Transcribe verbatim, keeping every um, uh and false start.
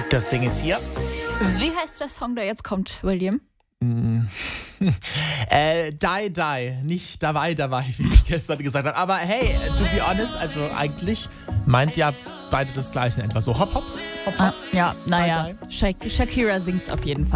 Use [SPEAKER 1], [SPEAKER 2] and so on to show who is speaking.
[SPEAKER 1] Das Ding ist hier.
[SPEAKER 2] Wie heißt der Song, der jetzt kommt, William?
[SPEAKER 1] äh, Die, Die. Nicht Dawei, Dawei, wie ich gestern gesagt habe. Aber hey, to be honest, also eigentlich meint ja beide das Gleiche. Etwa so hopp, hopp, hopp, hopp.
[SPEAKER 2] Ah, ja, naja.
[SPEAKER 1] Die, die.
[SPEAKER 2] Shak- Shakira singt's auf jeden Fall.